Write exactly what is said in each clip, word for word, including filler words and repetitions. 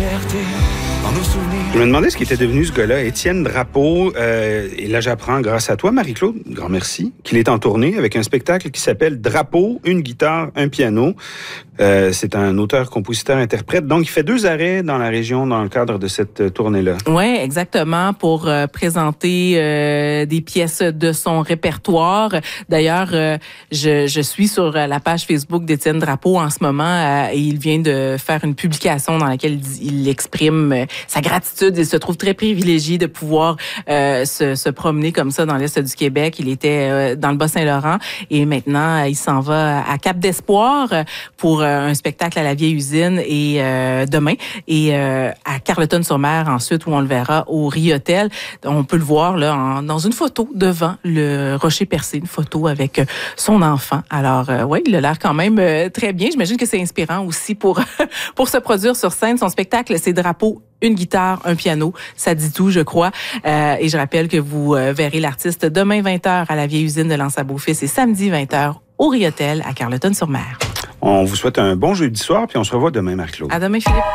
fierté dans nos souvenirs. Je me demandais ce qui était devenu ce gars-là, Étienne Drapeau. Euh, et là, j'apprends grâce à toi, Marie-Claude, grand merci, qu'il est en tournée avec un spectacle qui s'appelle Drapeau, une guitare, un piano. Euh, c'est un auteur, compositeur, interprète. Donc, il fait deux arrêts dans la région dans le cadre de cette tournée-là. Oui, exactement, pour euh, présenter euh, des pièces de son répertoire. D'ailleurs, euh, je, je suis sur la page Facebook d'Étienne Drapeau en ce moment euh, et il vient de faire une publication dans laquelle il, il exprime euh, sa gratitude. Il se trouve très privilégié de pouvoir euh, se, se promener comme ça dans l'Est du Québec. Il était euh, dans le Bas-Saint-Laurent et maintenant, il s'en va à Cap d'Espoir pour un spectacle à la Vieille Usine et euh, demain et euh, à Carleton-sur-Mer ensuite où on le verra au Ri-Hôtel. On peut le voir là en, dans une photo devant le Rocher Percé, une photo avec son enfant. Alors euh, oui, il a l'air quand même euh, très bien. J'imagine que c'est inspirant aussi pour pour se produire sur scène. Son spectacle, c'est Drapeau, une guitare, un piano. Ça dit tout, je crois. Euh, et je rappelle que vous euh, verrez l'artiste demain vingt heures à la Vieille Usine de l'Anse-à-Beaufils et samedi vingt heures au Ri-Hôtel à Carleton-sur-Mer. On vous souhaite un bon jeudi soir, puis on se revoit demain, Marie-Claude. À demain, Philippe.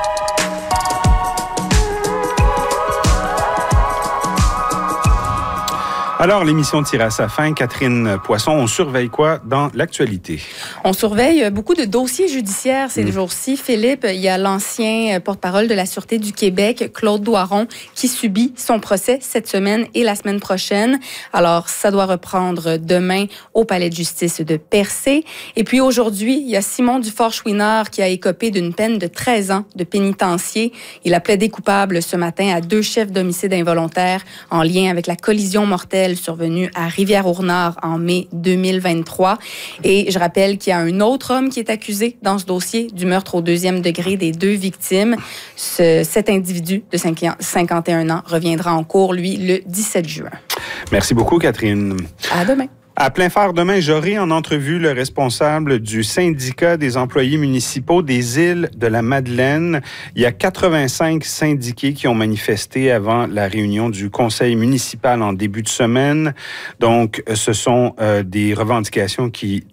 Alors, l'émission tire à sa fin. Catherine Poisson, on surveille quoi dans l'actualité? On surveille beaucoup de dossiers judiciaires ces mmh. jours-ci. Philippe, il y a l'ancien porte-parole de la Sûreté du Québec, Claude Doiron, qui subit son procès cette semaine et la semaine prochaine. Alors, ça doit reprendre demain au Palais de justice de Percé. Et puis aujourd'hui, il y a Simon Dufort-Chouinard qui a écopé d'une peine de treize ans de pénitencier. Il a plaidé coupable ce matin à deux chefs d'homicide involontaire en lien avec la collision mortelle survenu à Rivière-au-Renard en mai deux mille vingt-trois. Et je rappelle qu'il y a un autre homme qui est accusé dans ce dossier du meurtre au deuxième degré des deux victimes. Ce, cet individu de cinquante et un ans reviendra en cours, lui, le dix-sept juin. Merci beaucoup, Catherine. À demain. À plein phare demain, j'aurai en entrevue le responsable du syndicat des employés municipaux des îles de la Madeleine. Il y a quatre-vingt-cinq syndiqués qui ont manifesté avant la réunion du conseil municipal en début de semaine. Donc, ce sont euh, des revendications qui